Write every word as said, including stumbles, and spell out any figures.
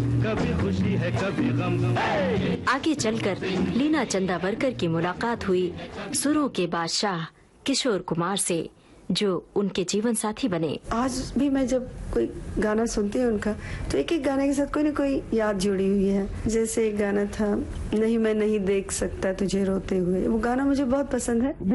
कभी खुशी है कभी गम। आगे चलकर लीना चंदावरकर की मुलाकात हुई सुरों के बादशाह किशोर कुमार से, जो उनके जीवन साथी बने। आज भी मैं जब कोई गाना सुनती हूँ उनका, तो एक एक गाने के साथ कोई ना कोई याद जुड़ी हुई है। जैसे एक गाना था, नहीं मैं नहीं देख सकता तुझे रोते हुए, वो गाना मुझे बहुत पसंद है।